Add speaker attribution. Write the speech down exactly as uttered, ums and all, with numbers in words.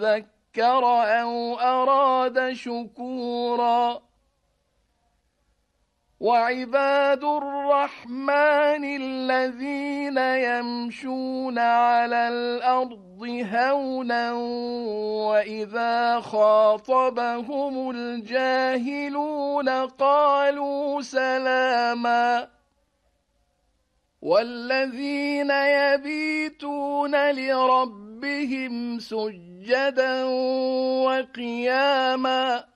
Speaker 1: ذكر أو أراد شكورا وعباد الرحمن الذين يمشون على الأرض هونا وإذا خاطبهم الجاهلون قالوا سلاما والذين يبيتون لربهم سجدا وقياما